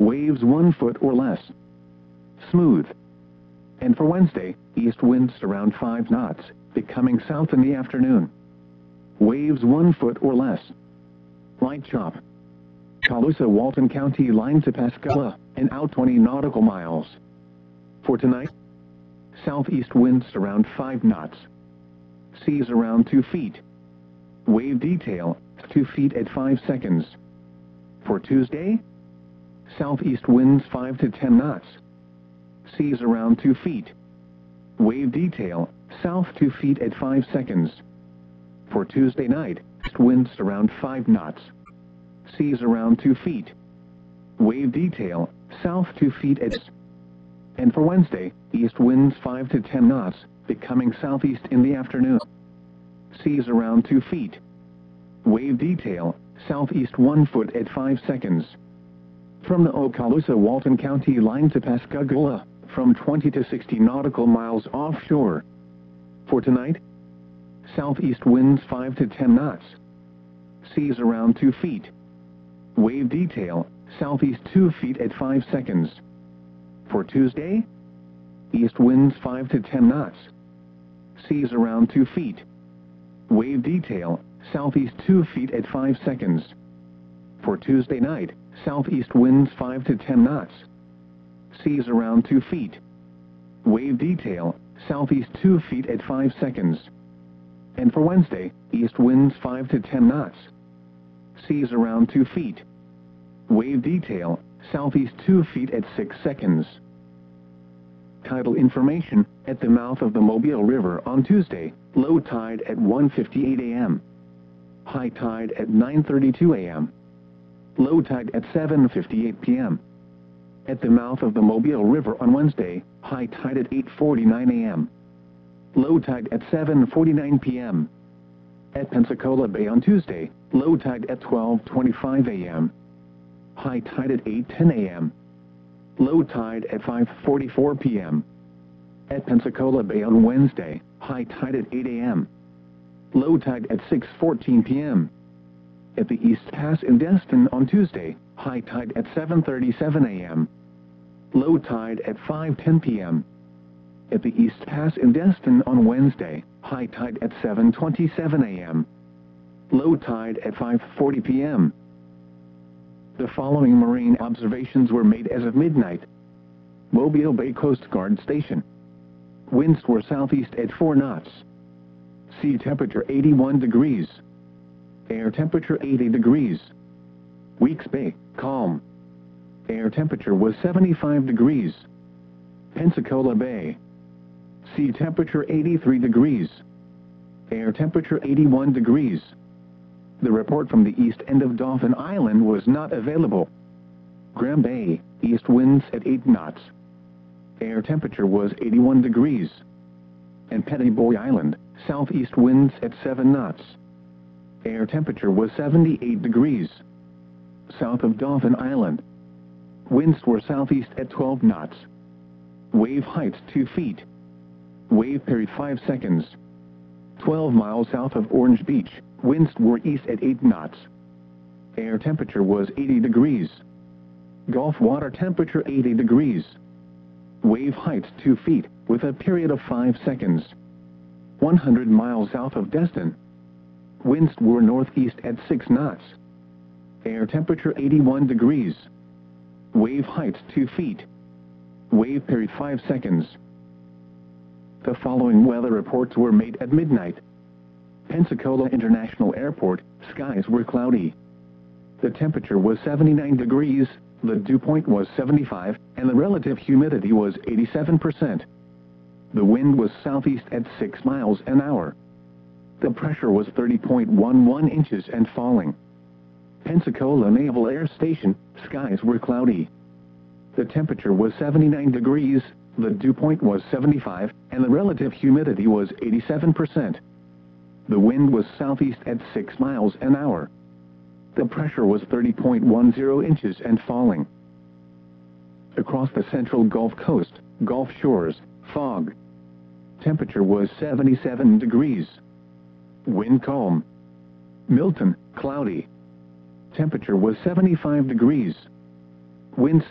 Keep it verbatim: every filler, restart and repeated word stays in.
waves one foot or less. Smooth. And for Wednesday, east winds around five knots, becoming south in the afternoon. Waves one foot or less. Light chop. Colusa Walton County line to Pascagoula, and out twenty nautical miles. For tonight, southeast winds around five knots. Seas around two feet. Wave detail, two feet at five seconds. For Tuesday, southeast winds five to ten knots. Seas around two feet. Wave detail, south two feet at five seconds. For Tuesday night, east winds around five knots. Seas around two feet. Wave detail, south two feet at. And for Wednesday, east winds five to ten knots, becoming southeast in the afternoon. Seas around two feet. Wave detail, southeast one foot at five seconds. From the Okaloosa Walton County line to Pascagoula, from twenty to sixty nautical miles offshore. For tonight, southeast winds five to ten knots. Seas around two feet. Wave detail, southeast two feet at five seconds. For Tuesday, east winds five to ten knots. Seas around two feet. Wave detail, southeast two feet at five seconds. For Tuesday night, southeast winds five to ten knots. Seas around two feet. Wave detail, southeast two feet at five seconds. And for Wednesday, east winds five to ten knots. Seas around two feet. Wave detail, southeast two feet at six seconds. Tidal information, at the mouth of the Mobile River on Tuesday, low tide at one fifty-eight a m High tide at nine thirty-two a m Low tide at seven fifty-eight p m At the mouth of the Mobile River on Wednesday, high tide at eight forty-nine a m Low tide at seven forty-nine p m At Pensacola Bay on Tuesday, low tide at twelve twenty-five a m High tide at eight ten a m Low tide at five forty-four p m At Pensacola Bay on Wednesday, high tide at eight a m Low tide at six fourteen p m At the East Pass in Destin on Tuesday, high tide at seven thirty-seven a m Low tide at five ten p m At the East Pass in Destin on Wednesday, high tide at seven twenty-seven a m Low tide at five forty p m The following marine observations were made as of midnight. Mobile Bay Coast Guard Station. Winds were southeast at four knots. Sea temperature eighty-one degrees. Air temperature eighty degrees. Weeks Bay, calm. Air temperature was seventy-five degrees. Pensacola Bay. Sea temperature eighty-three degrees. Air temperature eighty-one degrees. The report from the east end of Dauphin Island was not available. Graham Bay, east winds at eight knots. Air temperature was eighty-one degrees. And Petty Boy Island, southeast winds at seven knots. Air temperature was seventy-eight degrees. South of Dauphin Island. Winds were southeast at twelve knots. Wave heights two feet. Wave period five seconds. twelve miles south of Orange Beach, winds were east at eight knots. Air temperature was eighty degrees. Gulf water temperature eighty degrees. Wave heights two feet, with a period of five seconds. one hundred miles south of Destin. Winds were northeast at six knots. Air temperature eighty-one degrees. Wave heights two feet. Wave period five seconds. The following weather reports were made at midnight. Pensacola International Airport, skies were cloudy. The temperature was seventy-nine degrees, the dew point was seventy-five, and the relative humidity was eighty-seven percent. The wind was southeast at six miles an hour. The pressure was thirty point one one inches and falling. Pensacola Naval Air Station, skies were cloudy. The temperature was seventy-nine degrees, the dew point was seventy-five, and the relative humidity was eighty-seven percent. The wind was southeast at six miles an hour. The pressure was thirty point one zero inches and falling. Across the central Gulf Coast, Gulf Shores, fog. Temperature was seventy-seven degrees. Wind calm. Milton, cloudy. Temperature was seventy-five degrees. Wind